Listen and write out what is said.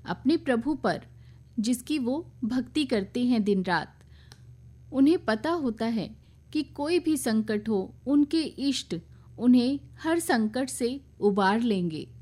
अपने प्रभु पर, जिसकी वो भक्ति करते हैं दिन रात। उन्हें पता होता है कि कोई भी संकट हो, उनके इष्ट उन्हें हर संकट से उबार लेंगे।